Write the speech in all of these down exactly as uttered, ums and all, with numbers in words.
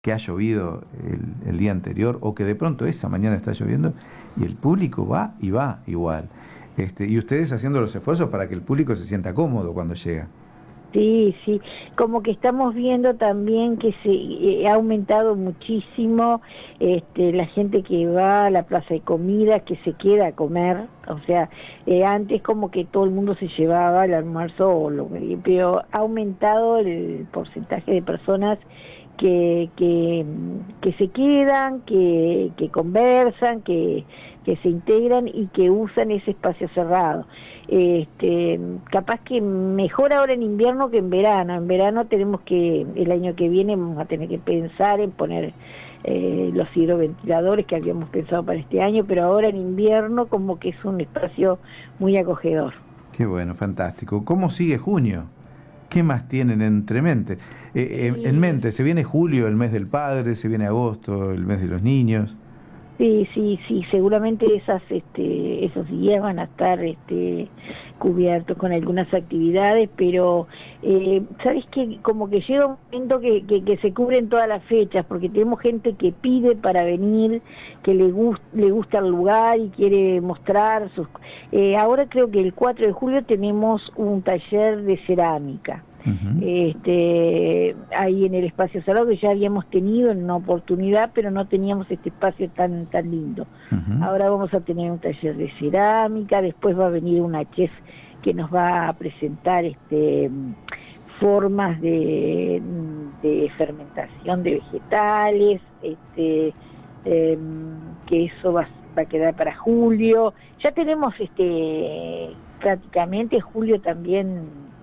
que ha llovido el, el día anterior o que de pronto esa mañana está lloviendo y el público va y va igual. Este, y ustedes haciendo los esfuerzos para que el público se sienta cómodo cuando llega. Sí, sí, como que estamos viendo también que se eh, ha aumentado muchísimo este, la gente que va a la plaza de comida, que se queda a comer, o sea, eh, antes como que todo el mundo se llevaba el almuerzo, o lo, pero ha aumentado el porcentaje de personas que, que, que se quedan, que, que conversan, que, que se integran y que usan ese espacio cerrado. Este, capaz que mejor ahora en invierno que en verano. En verano tenemos que, el año que viene vamos a tener que pensar en poner eh, los hidroventiladores que habíamos pensado para este año, pero ahora en invierno como que es un espacio muy acogedor. Qué bueno, fantástico. ¿Cómo sigue junio? ¿Qué más tienen entre mente? Eh, sí. En mente, se viene julio, el mes del padre, se viene agosto, el mes de los niños. Sí, sí, sí, seguramente esas, este, esos días van a estar este, cubiertos con algunas actividades, pero eh, ¿sabes qué? Como que llega un momento que, que, que se cubren todas las fechas, porque tenemos gente que pide para venir, que le, gust, le gusta el lugar y quiere mostrar sus... Eh, ahora creo que el cuatro de julio tenemos un taller de cerámica. Uh-huh. Este, ahí en el espacio cerrado que ya habíamos tenido en una oportunidad, pero no teníamos este espacio tan tan lindo. Uh-huh. Ahora vamos a tener un taller de cerámica, después va a venir una chef que nos va a presentar este formas de, de fermentación de vegetales, este eh, que eso va, va a quedar para julio. Ya tenemos este prácticamente julio también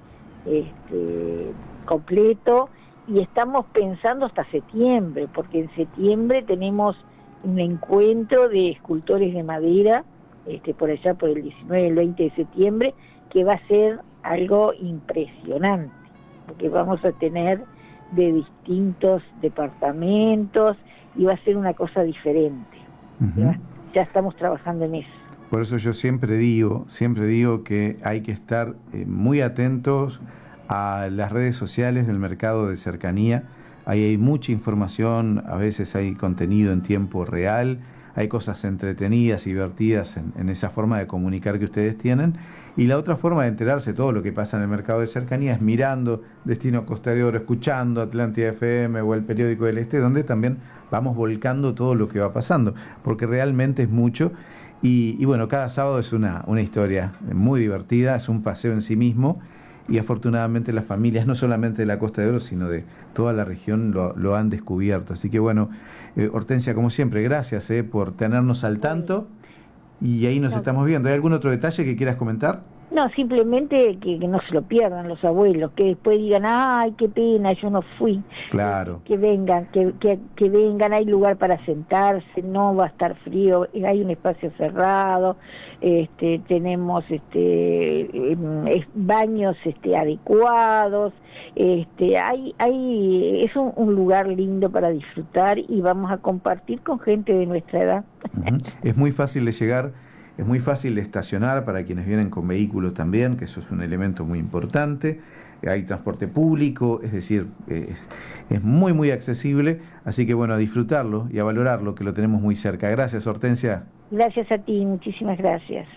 Este, completo, y estamos pensando hasta septiembre, porque en septiembre tenemos un encuentro de escultores de madera, este, por allá por el diecinueve, el veinte de septiembre, que va a ser algo impresionante, porque vamos a tener de distintos departamentos y va a ser una cosa diferente. Uh-huh. ¿Ya? Ya estamos trabajando en eso. Por eso yo siempre digo, siempre digo que hay que estar eh, muy atentos a las redes sociales del mercado de cercanía. Ahí hay mucha información, a veces hay contenido en tiempo real, hay cosas entretenidas y divertidas en, en esa forma de comunicar que ustedes tienen. Y la otra forma de enterarse de todo lo que pasa en el mercado de cercanía es mirando Destino Costa de Oro, escuchando Atlántida F M o el Periódico del Este, donde también vamos volcando todo lo que va pasando, porque realmente es mucho. Y, y bueno, cada sábado es una, una historia muy divertida, es un paseo en sí mismo, y afortunadamente las familias, no solamente de la Costa de Oro, sino de toda la región, lo, lo han descubierto. Así que bueno, eh, Hortensia, como siempre, gracias eh, por tenernos al tanto, y ahí nos estamos viendo. ¿Hay algún otro detalle que quieras comentar? No, simplemente que, que no se lo pierdan los abuelos, que después digan, ay, qué pena, yo no fui. Claro. Que vengan, que, que, que vengan, hay lugar para sentarse, no va a estar frío, hay un espacio cerrado, este, tenemos este eh, baños este adecuados, este, hay, hay, es un, un lugar lindo para disfrutar y vamos a compartir con gente de nuestra edad. Uh-huh. Es muy fácil de llegar. Es muy fácil de estacionar para quienes vienen con vehículos también, que eso es un elemento muy importante. Hay transporte público, es decir, es, es muy, muy accesible. Así que bueno, a disfrutarlo y a valorarlo, que lo tenemos muy cerca. Gracias, Hortensia. Gracias a ti, muchísimas gracias.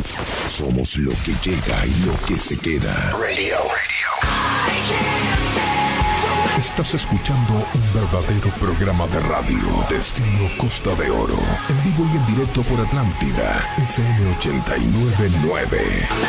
Somos lo que llega y lo que se queda. Radio. Estás escuchando un verdadero programa de radio. Destino Costa de Oro. En vivo y en directo por Atlántida F M ochenta y nueve punto nueve.